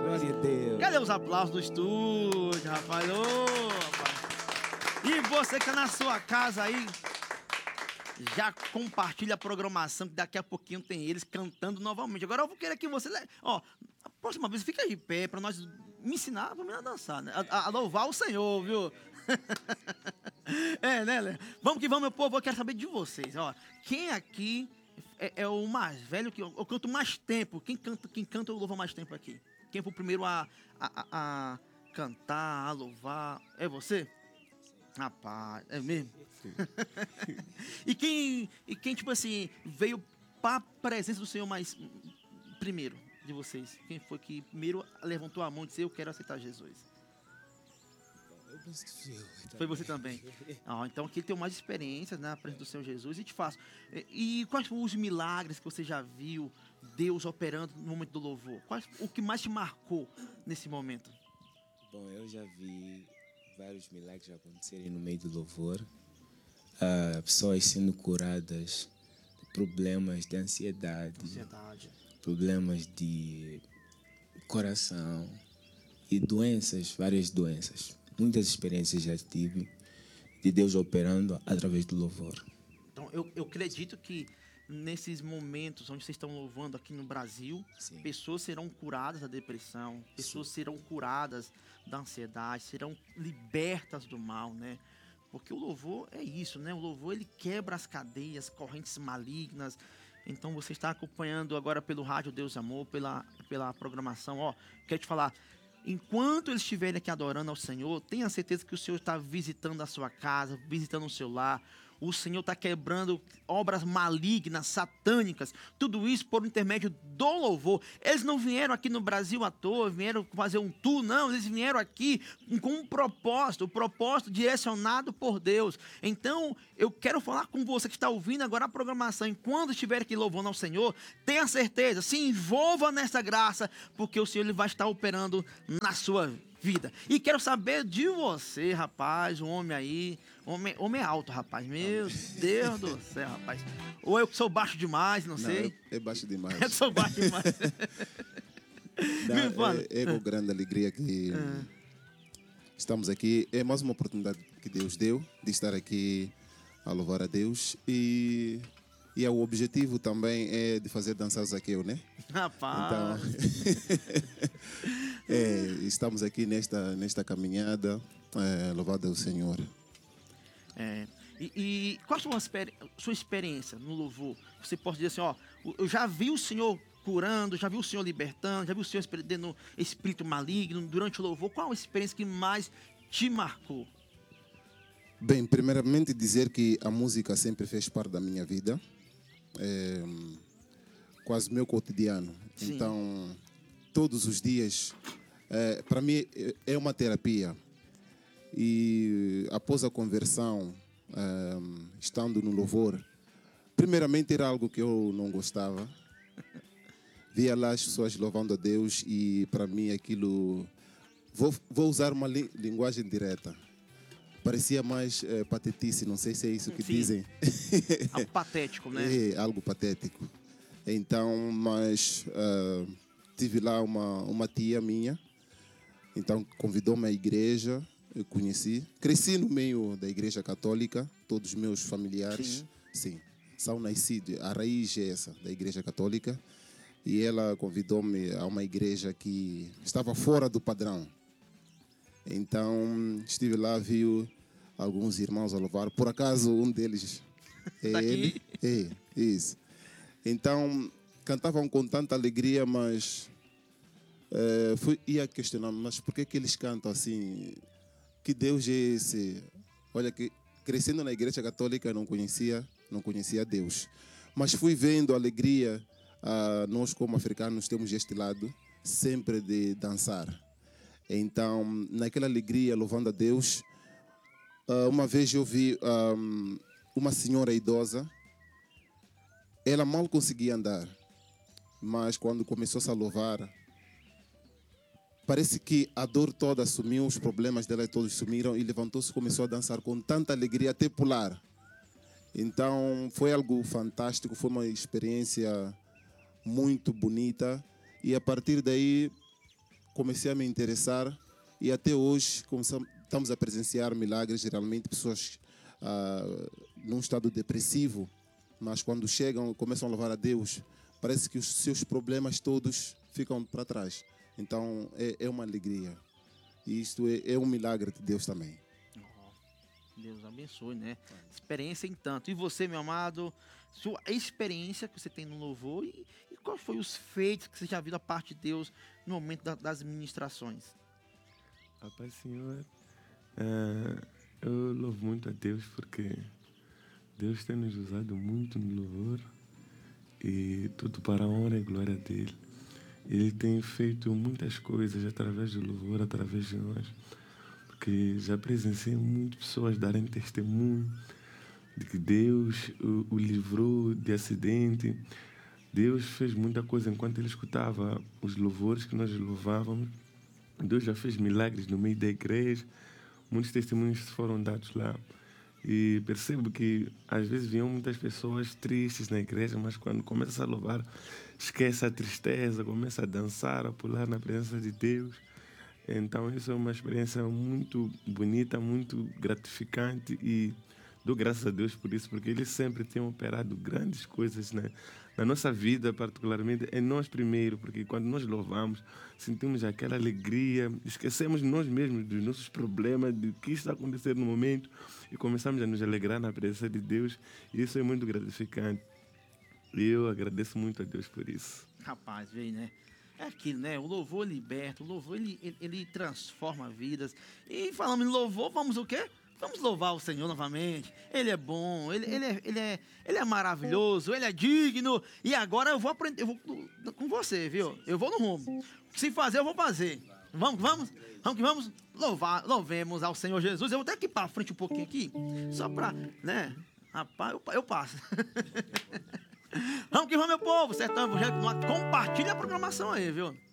Glória a Deus. Cadê os aplausos do estúdio, rapaz? Ô, rapaz. E você que tá na sua casa aí, já compartilha a programação, que daqui a pouquinho tem eles cantando novamente. Agora eu vou querer que você... Ó, a próxima vez fica aí de pé pra nós me ensinar a dançar, né? A louvar o Senhor, viu? É, né, Léo? Vamos que vamos, meu povo. Eu quero saber de vocês. Ó, quem aqui é o mais velho? Que eu canto mais tempo. Quem canta eu louvo mais tempo aqui? Quem foi o primeiro a cantar, a louvar? É você? Rapaz, é mesmo? e quem, tipo assim, veio para a presença do Senhor mais primeiro de vocês? Quem foi que primeiro levantou a mão e disse, eu quero aceitar Jesus? Eu penso que fui eu. Foi você também. Então aqui ele tem mais experiência na presença do Senhor Jesus. E te faço. E quais foram os milagres que você já viu Deus operando no momento do louvor? O que mais te marcou nesse momento? Bom, eu já vi vários milagres acontecerem no meio do louvor. Pessoas sendo curadas de problemas de ansiedade, problemas de coração e doenças, várias doenças. Muitas experiências já tive de Deus operando através do louvor. Então, eu acredito que nesses momentos onde vocês estão louvando aqui no Brasil, Sim. pessoas serão curadas da depressão, pessoas serão curadas da ansiedade, serão libertas do mal, né? Porque o louvor é isso, né? O louvor, ele quebra as cadeias, correntes malignas. Então, você está acompanhando agora pelo Rádio Deus Amor, pela programação. Ó, quero te falar... Enquanto eles estiverem aqui adorando ao Senhor, tenha certeza que o Senhor está visitando a sua casa, visitando o seu lar. O Senhor está quebrando obras malignas, satânicas. Tudo isso por intermédio do louvor. Eles não vieram aqui no Brasil à toa, vieram fazer um tour, não. Eles vieram aqui com um propósito, o propósito direcionado por Deus. Então, eu quero falar com você que está ouvindo agora a programação. Enquanto estiver aqui louvando ao Senhor, tenha certeza, se envolva nessa graça, porque o Senhor ele vai estar operando na sua vida. E quero saber de você, rapaz, um homem aí, homem alto, rapaz, meu Deus do céu, rapaz. Ou eu que sou baixo demais, não sei. É baixo demais. Eu sou baixo demais. É com grande alegria que estamos aqui. É mais uma oportunidade que Deus deu de estar aqui a louvar a Deus. E o objetivo também é de fazer dançar o Zaqueu, né? Rapaz. Então, estamos aqui nesta caminhada, louvado é o Senhor. E qual a sua experiência no louvor? Você pode dizer assim, ó, eu já vi o Senhor curando, já vi o Senhor libertando, já vi o Senhor perdendo espírito maligno durante o louvor. Qual a experiência que mais te marcou? Bem, primeiramente dizer que a música sempre fez parte da minha vida, quase meu cotidiano. Sim. Então, todos os dias, para mim é uma terapia. E após a conversão, estando no louvor, primeiramente era algo que eu não gostava. Via lá as pessoas louvando a Deus e para mim aquilo... Vou usar uma linguagem direta. Parecia mais patetice, não sei se é isso que dizem. Algo patético, né? É, algo patético. Então, mas tive lá uma tia minha, então convidou-me à igreja, eu conheci. Cresci no meio da igreja católica, todos os meus familiares, sim, são nascidos, a raiz é essa, da igreja católica. E ela convidou-me a uma igreja que estava fora do padrão. Então, estive lá, viu alguns irmãos a louvar. Por acaso, um deles é tá ele. É, isso. Então, cantavam com tanta alegria, mas ia questionando, mas por que eles cantam assim? Que Deus é esse? Olha, que crescendo na igreja católica, não conhecia Deus. Mas fui vendo a alegria, nós como africanos temos este lado, sempre de dançar. Então, naquela alegria, louvando a Deus, uma vez eu vi uma senhora idosa, ela mal conseguia andar, mas quando começou-se a louvar, parece que a dor toda sumiu, os problemas dela todos sumiram e levantou-se e começou a dançar com tanta alegria, até pular. Então, foi algo fantástico, foi uma experiência muito bonita e a partir daí comecei a me interessar e até hoje estamos a presenciar milagres, geralmente pessoas num estado depressivo, mas quando chegam, começam a louvar a Deus, parece que os seus problemas todos ficam para trás. Então é uma alegria. E isto é um milagre de Deus também. Deus abençoe, né? Experiência em tanto. E você, meu amado, sua experiência que você tem no louvor e quais foram os feitos que você já viu da parte de Deus no momento das ministrações? A paz, Senhor, eu louvo muito a Deus porque Deus tem nos usado muito no louvor e tudo para a honra e glória dele. Ele tem feito muitas coisas através do louvor, através de nós. Porque já presenciei muitas pessoas darem testemunho de que Deus o livrou de acidente. Deus fez muita coisa enquanto ele escutava os louvores que nós louvávamos. Deus já fez milagres no meio da igreja. Muitos testemunhos foram dados lá. E percebo que às vezes vinham muitas pessoas tristes na igreja, mas quando começa a louvar, esquece a tristeza, começa a dançar, a pular na presença de Deus. Então isso é uma experiência muito bonita, muito gratificante e dou graças a Deus por isso, porque Ele sempre tem operado grandes coisas, né? Na nossa vida, particularmente, é nós primeiro, porque quando nós louvamos, sentimos aquela alegria, esquecemos nós mesmos dos nossos problemas, do que está acontecendo no momento e começamos a nos alegrar na presença de Deus e isso é muito gratificante. E eu agradeço muito a Deus por isso. Rapaz, veio, né? É aquilo, né? O louvor liberta, o louvor ele transforma vidas. E falando em louvor, vamos o quê? Vamos louvar o Senhor novamente. Ele é bom, ele é maravilhoso, ele é digno. E agora eu vou aprender, eu vou com você, viu? Eu vou no rumo. Se fazer, eu vou fazer. Vamos que vamos louvemos ao Senhor Jesus. Eu vou até aqui para frente um pouquinho aqui, só para, né? Rapaz, eu passo. Vamos que vamos, meu povo. Sertão Evangélico, compartilha a programação aí, viu?